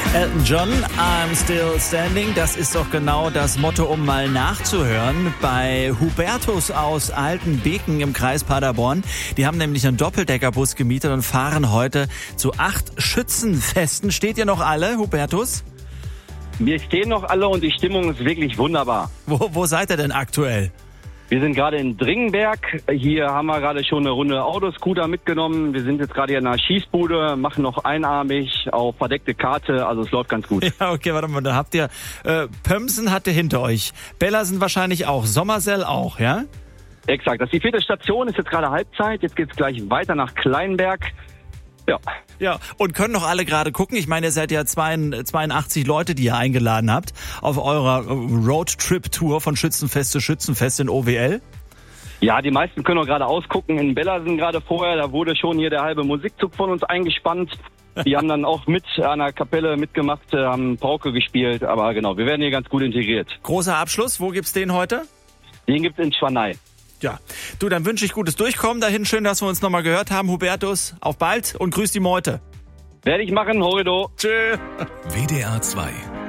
Elton John, I'm Still Standing, das ist doch genau das Motto, um mal nachzuhören, bei Hubertus aus Altenbeken im Kreis Paderborn. Die haben nämlich einen Doppeldeckerbus gemietet und fahren heute zu 8 Schützenfesten. Steht ihr noch alle, Hubertus? Wir stehen noch alle und die Stimmung ist wirklich wunderbar. Wo seid ihr denn aktuell? Wir sind gerade in Dringenberg. Hier haben wir gerade schon eine Runde Autoscooter mitgenommen. Wir sind jetzt gerade hier in einer Schießbude, machen noch einarmig auf verdeckte Karte. Also es läuft ganz gut. Ja, okay, warte mal, da habt ihr, Pömsen habt ihr hinter euch. Bellersen wahrscheinlich auch, Sommersell auch, ja? Exakt, das ist die 4. Station, ist jetzt gerade Halbzeit. Jetzt geht's gleich weiter nach Kleinberg. Ja, und können noch alle gerade gucken. Ich meine, ihr seid ja 82 Leute, die ihr eingeladen habt auf eurer Roadtrip-Tour von Schützenfest zu Schützenfest in OWL. Ja, die meisten können auch gerade ausgucken. In Bellersen gerade vorher, da wurde schon hier der halbe Musikzug von uns eingespannt. Die haben dann auch mit einer Kapelle mitgemacht, haben Pauke gespielt. Aber genau, wir werden hier ganz gut integriert. Großer Abschluss, wo gibt's den heute? Den gibt's in Schwanei. Ja, du, dann wünsche ich gutes Durchkommen dahin. Schön, dass wir uns nochmal gehört haben, Hubertus. Auf bald und grüß die Meute. Werde ich machen, Horido. Tschö. WDR 2